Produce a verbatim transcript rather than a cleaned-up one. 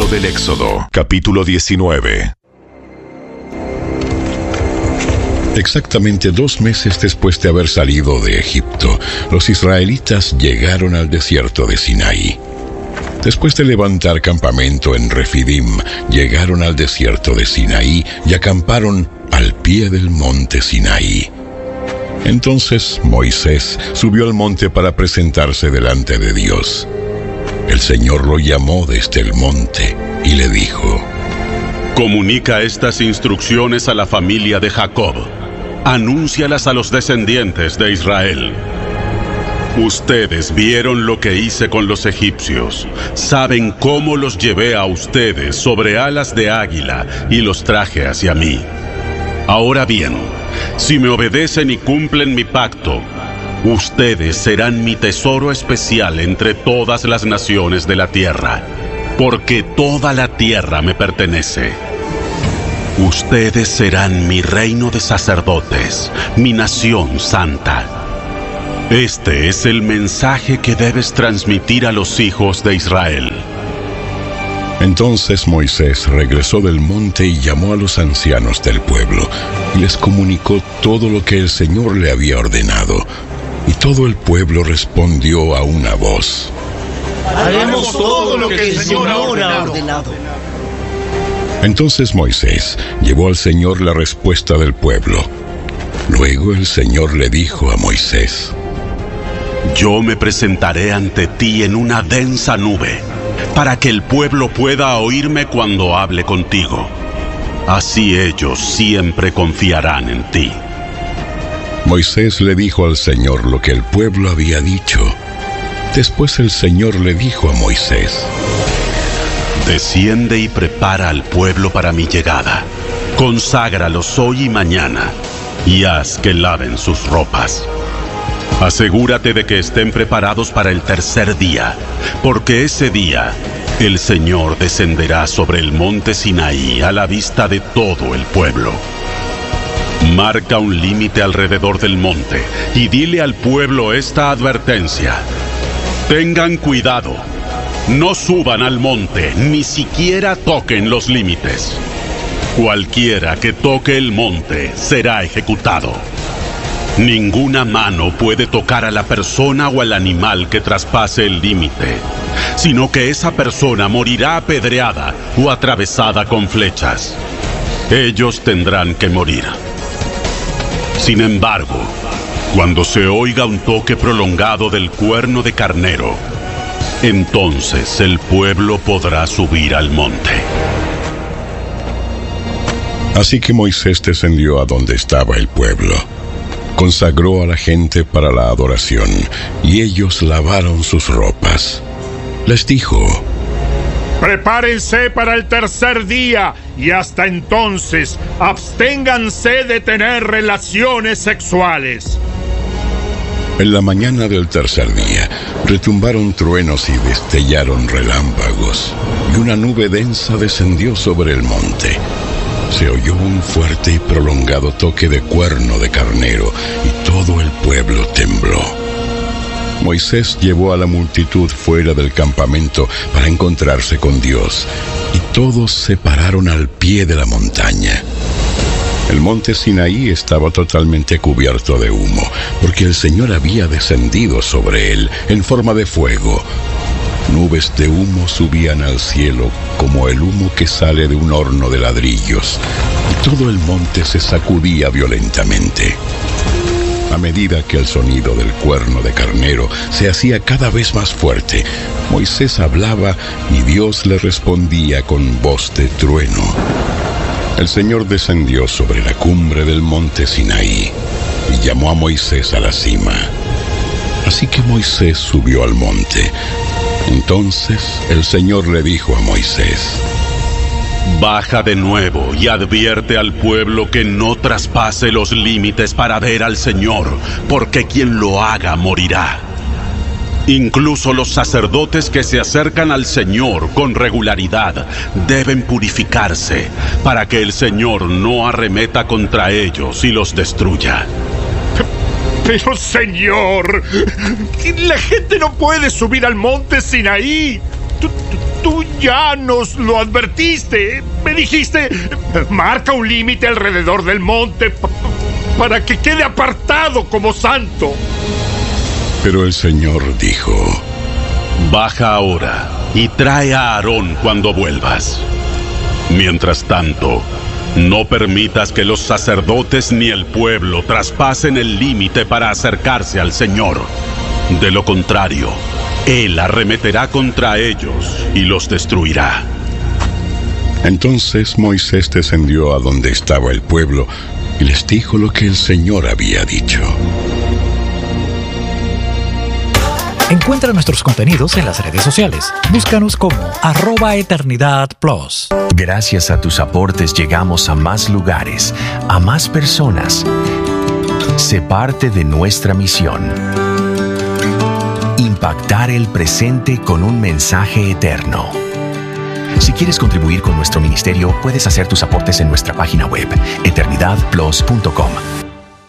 Libro del Éxodo, capítulo diecinueve. Exactamente dos meses después de haber salido de Egipto, los israelitas llegaron al desierto de Sinaí. Después de levantar campamento en Refidim, llegaron al desierto de Sinaí y acamparon al pie del monte Sinaí. Entonces Moisés subió al monte para presentarse delante de Dios. El Señor lo llamó desde el monte y le dijo: Comunica estas instrucciones a la familia de Jacob. Anúncialas a los descendientes de Israel. Ustedes vieron lo que hice con los egipcios. Saben cómo los llevé a ustedes sobre alas de águila y los traje hacia mí. Ahora bien, si me obedecen y cumplen mi pacto, ustedes serán mi tesoro especial entre todas las naciones de la tierra, porque toda la tierra me pertenece. Ustedes serán mi reino de sacerdotes, mi nación santa. Este es el mensaje que debes transmitir a los hijos de Israel. Entonces Moisés regresó del monte y llamó a los ancianos del pueblo, y les comunicó todo lo que el Señor le había ordenado. Y todo el pueblo respondió a una voz: Haremos todo lo que el Señor ha ordenado. Entonces Moisés llevó al Señor la respuesta del pueblo. Luego el Señor le dijo a Moisés: Yo me presentaré ante ti en una densa nube, para que el pueblo pueda oírme cuando hable contigo. Así ellos siempre confiarán en ti. Moisés le dijo al Señor lo que el pueblo había dicho. Después el Señor le dijo a Moisés: Desciende y prepara al pueblo para mi llegada. Conságralos hoy y mañana, y haz que laven sus ropas. Asegúrate de que estén preparados para el tercer día, porque ese día el Señor descenderá sobre el monte Sinaí a la vista de todo el pueblo. Marca un límite alrededor del monte y dile al pueblo esta advertencia: Tengan cuidado, no suban al monte, ni siquiera toquen los límites. Cualquiera que toque el monte será ejecutado. Ninguna mano puede tocar a la persona o al animal que traspase el límite, sino que esa persona morirá apedreada o atravesada con flechas. Ellos tendrán que morir. Sin embargo, cuando se oiga un toque prolongado del cuerno de carnero, entonces el pueblo podrá subir al monte. Así que Moisés descendió a donde estaba el pueblo. Consagró a la gente para la adoración, y ellos lavaron sus ropas. Les dijo: Prepárense para el tercer día, y hasta entonces absténganse de tener relaciones sexuales. En la mañana del tercer día, retumbaron truenos y destellaron relámpagos, y una nube densa descendió sobre el monte. Se oyó un fuerte y prolongado toque de cuerno de carnero, y todo el pueblo tembló. Moisés llevó a la multitud fuera del campamento para encontrarse con Dios, y todos se pararon al pie de la montaña. El monte Sinaí estaba totalmente cubierto de humo, porque el Señor había descendido sobre él en forma de fuego. Nubes de humo subían al cielo como el humo que sale de un horno de ladrillos, y todo el monte se sacudía violentamente. A medida que el sonido del cuerno de carnero se hacía cada vez más fuerte, Moisés hablaba y Dios le respondía con voz de trueno. El Señor descendió sobre la cumbre del monte Sinaí y llamó a Moisés a la cima. Así que Moisés subió al monte. Entonces el Señor le dijo a Moisés: Baja de nuevo y advierte al pueblo que no traspase los límites para ver al Señor, porque quien lo haga morirá. Incluso los sacerdotes que se acercan al Señor con regularidad deben purificarse para que el Señor no arremeta contra ellos y los destruya. Pero, Señor, la gente no puede subir al monte Sinaí. tú, tú, tú ya nos lo advertiste. Me dijiste, marca un límite alrededor del monte pa- para que quede apartado como santo. Pero el Señor dijo: Baja ahora y trae a Aarón cuando vuelvas. Mientras tanto, no permitas que los sacerdotes ni el pueblo traspasen el límite para acercarse al Señor. De lo contrario, Él arremeterá contra ellos y los destruirá. Entonces Moisés descendió a donde estaba el pueblo y les dijo lo que el Señor había dicho. Encuentra nuestros contenidos en las redes sociales. Búscanos como arroba Eternidad Plus. Gracias a tus aportes llegamos a más lugares, a más personas. Sé parte de nuestra misión: impactar el presente con un mensaje eterno. Si quieres contribuir con nuestro ministerio, puedes hacer tus aportes en nuestra página web, eternidad plus punto com.